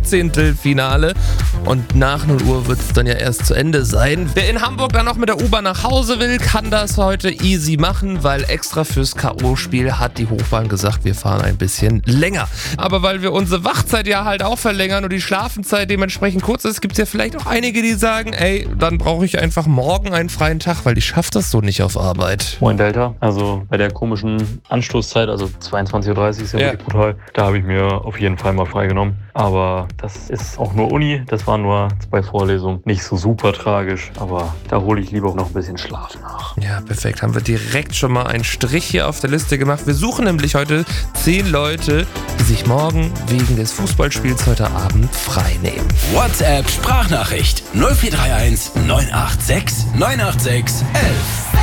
16. Und nach 0 Uhr wird es dann ja erst zu Ende sein. Wer in Hamburg dann noch mit der U-Bahn nach Hause will, kann das heute easy machen, weil extra fürs K.O.-Spiel hat die Hochbahn gesagt, wir fahren ein bisschen länger. Aber weil wir unsere Wachzeit ja halt auch verlängern und die Schlafenszeit dementsprechend kurz ist, gibt es ja vielleicht auch einige, die sagen, ey, dann brauche ich einfach morgen einen freien Tag, weil ich schaffe das so nicht auf Arbeit. Moin Delta, also bei der komischen Anstoßzeit, also 22.30 Uhr ist ja wirklich brutal, da habe ich mir auf jeden Fall mal freigenommen. Aber das ist auch nur Uni, das waren nur 2 Vorlesungen, nicht so super tragisch, aber da hole ich lieber noch ein bisschen Schlaf nach. Ja, perfekt. Haben wir direkt schon mal einen Strich hier auf der Liste gemacht. Wir suchen nämlich heute 10 Leute, die sich morgen wegen des Fußballspiels heute Abend frei nehmen. WhatsApp Sprachnachricht 0431 986 986 11.